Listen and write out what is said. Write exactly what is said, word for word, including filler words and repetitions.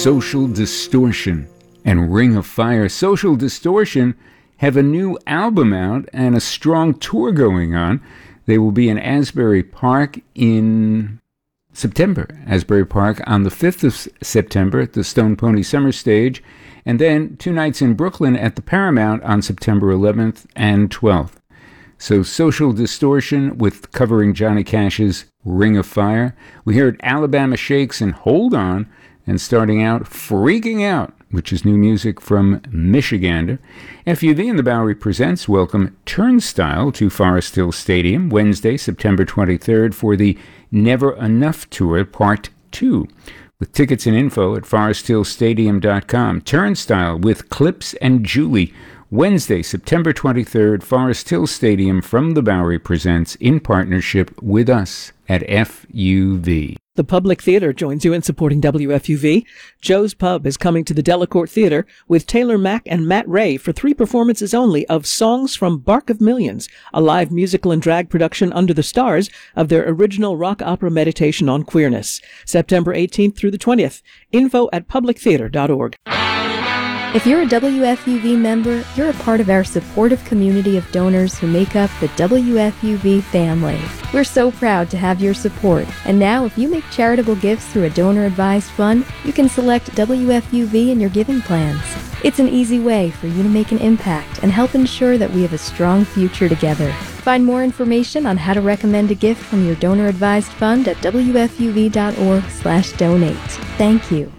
Social Distortion and Ring of Fire. Social Distortion have a new album out and a strong tour going on. They will be in Asbury Park in September. Asbury Park on the fifth of September at the Stone Pony Summer Stage, and then two nights in Brooklyn at the Paramount on September eleventh and twelfth. So Social Distortion with covering Johnny Cash's Ring of Fire. We heard Alabama Shakes and Hold On, and starting out, Freaking Out, which is new music from Michigander. F U V and the Bowery Presents welcome Turnstile to Forest Hill Stadium Wednesday, September twenty-third for the Never Enough Tour Part two. With tickets and info at forest hill stadium dot com. Turnstile with Clips and Julie. Wednesday, September twenty-third, Forest Hill Stadium from the Bowery Presents in partnership with us at F U V. The Public Theater joins you in supporting W F U V. Joe's Pub is coming to the Delacorte Theater with Taylor Mack and Matt Ray for three performances only of Songs from Bark of Millions, a live musical and drag production under the stars of their original rock opera Meditation on Queerness. September eighteenth through the twentieth. Info at public theater dot org. If you're a W F U V member, you're a part of our supportive community of donors who make up the W F U V family. We're so proud to have your support. And now, if you make charitable gifts through a donor-advised fund, you can select W F U V in your giving plans. It's an easy way for you to make an impact and help ensure that we have a strong future together. Find more information on how to recommend a gift from your donor-advised fund at W F U V dot org slash donate. Thank you.